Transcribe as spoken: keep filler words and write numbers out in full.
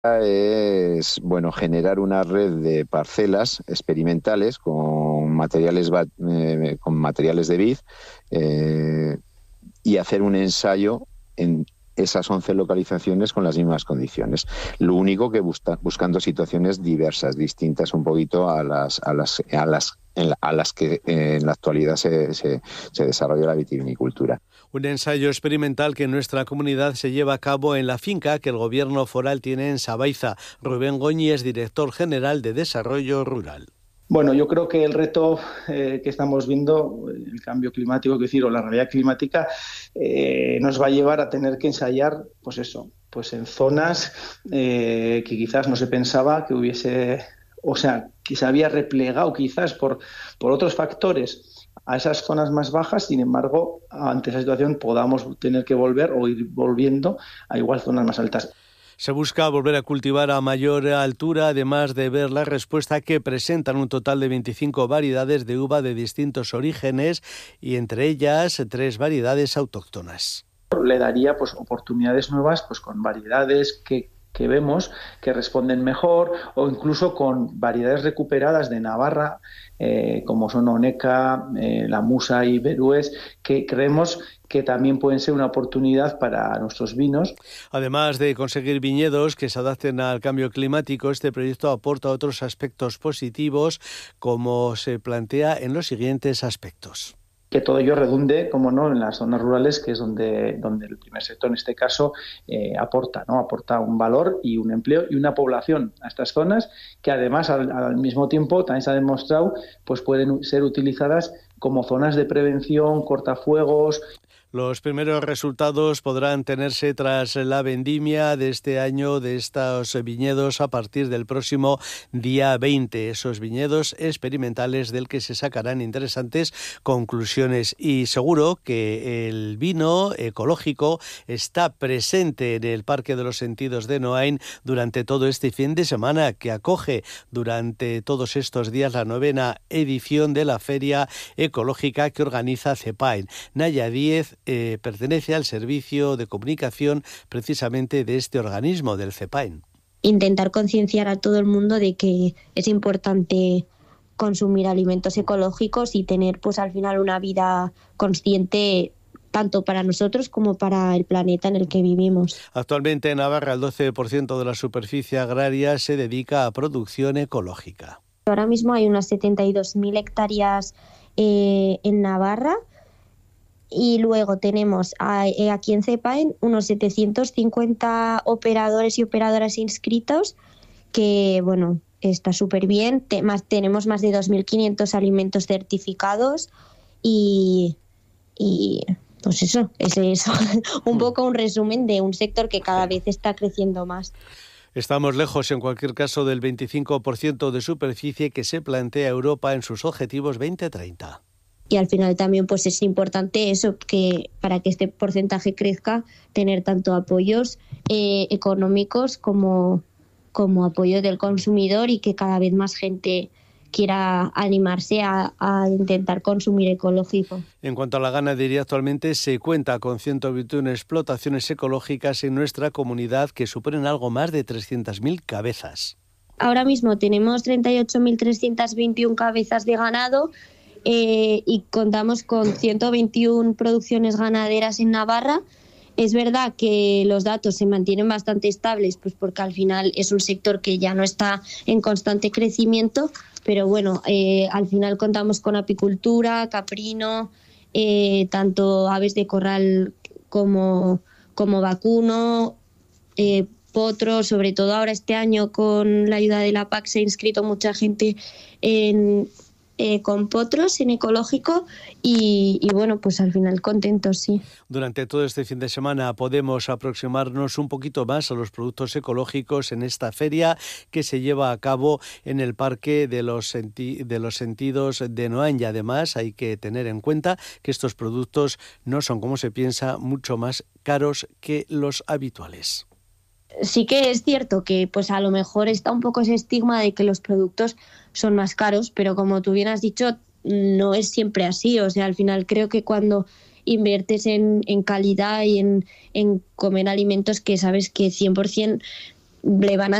Es bueno generar una red de parcelas experimentales con materiales eh, con materiales de vid eh, y hacer un ensayo en esas once localizaciones con las mismas condiciones. Lo único que busca, buscando situaciones diversas, distintas un poquito a las a las a las a las que en la actualidad se, se, se desarrolla la vitivinicultura. Un ensayo experimental que en nuestra comunidad se lleva a cabo en la finca que el gobierno foral tiene en Sabaiza. Rubén Goñi es director general de Desarrollo Rural. Bueno, yo creo que el reto eh, que estamos viendo, el cambio climático, que decir, o la realidad climática, eh, nos va a llevar a tener que ensayar, pues eso, pues en zonas eh, que quizás no se pensaba que hubiese, o sea, que se había replegado quizás por, por otros factores a esas zonas más bajas. Sin embargo, ante esa situación podamos tener que volver o ir volviendo a igual zonas más altas. Se busca volver a cultivar a mayor altura, además de ver la respuesta que presentan un total de veinticinco variedades de uva de distintos orígenes y entre ellas tres variedades autóctonas. Le daría pues oportunidades nuevas pues con variedades que que vemos que responden mejor, o incluso con variedades recuperadas de Navarra, eh, como son Oneca, eh, La Musa y Berués, que creemos que también pueden ser una oportunidad para nuestros vinos. Además de conseguir viñedos que se adapten al cambio climático, este proyecto aporta otros aspectos positivos, como se plantea en los siguientes aspectos. Que todo ello redunde, como no, en las zonas rurales, que es donde, donde el primer sector, en este caso, eh, aporta, ¿no? Aporta un valor y un empleo y una población a estas zonas, que además, al, al mismo tiempo, también se ha demostrado, pues pueden ser utilizadas como zonas de prevención, cortafuegos. Los primeros resultados podrán tenerse tras la vendimia de este año de estos viñedos a partir del próximo día veinte. Esos viñedos experimentales del que se sacarán interesantes conclusiones. Y seguro que el vino ecológico está presente en el Parque de los Sentidos de Noain durante todo este fin de semana, que acoge durante todos estos días la novena edición de la Feria Ecológica que organiza CEPAIN. Naya Díez Eh, pertenece al servicio de comunicación precisamente de este organismo, del CEPAIN. Intentar concienciar a todo el mundo de que es importante consumir alimentos ecológicos y tener pues al final una vida consciente tanto para nosotros como para el planeta en el que vivimos. Actualmente en Navarra el doce por ciento de la superficie agraria se dedica a producción ecológica. Ahora mismo hay unas setenta y dos mil hectáreas eh, en Navarra. Y luego tenemos aquí en CEPAIN unos setecientos cincuenta operadores y operadoras inscritos, que bueno, está súper bien. Más, tenemos más de dos mil quinientos alimentos certificados y, y pues eso, es eso. un poco un resumen de un sector que cada vez está creciendo más. Estamos lejos, en cualquier caso, del veinticinco por ciento de superficie que se plantea Europa en sus objetivos veinte treinta. Y al final también pues es importante eso, que para que este porcentaje crezca, tener tanto apoyos eh, económicos como, como apoyo del consumidor y que cada vez más gente quiera animarse a, a intentar consumir ecológico. En cuanto a la ganadería, actualmente se cuenta con ciento veintiuna explotaciones ecológicas en nuestra comunidad que suponen algo más de trescientas mil cabezas. Ahora mismo tenemos treinta y ocho mil trescientas veintiuna cabezas de ganado. Eh, y contamos con ciento veintiuna producciones ganaderas en Navarra. Es verdad que los datos se mantienen bastante estables, pues porque al final es un sector que ya no está en constante crecimiento, pero bueno, eh, al final contamos con apicultura, caprino, eh, tanto aves de corral como, como vacuno, eh, potro, sobre todo ahora este año con la ayuda de la P A C se ha inscrito mucha gente en Eh, con potros en ecológico y, y bueno, pues al final contentos, sí. Durante todo este fin de semana podemos aproximarnos un poquito más a los productos ecológicos en esta feria que se lleva a cabo en el Parque de los, Senti- de los Sentidos de Noain, y además hay que tener en cuenta que estos productos no son, como se piensa, mucho más caros que los habituales. Sí que es cierto que pues a lo mejor está un poco ese estigma de que los productos son más caros, pero como tú bien has dicho, no es siempre así. O sea, al final creo que cuando inviertes en, en calidad y en, en comer alimentos que sabes que cien por ciento le van a